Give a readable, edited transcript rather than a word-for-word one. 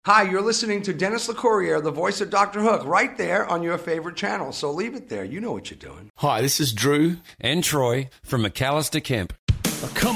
Hi, you're listening to Dennis LeCourrier, the voice of Dr. Hook, right there on your favorite channel. So leave it there. You know what you're doing. Hi, this is Drew and Troy from McAllister Kemp. Come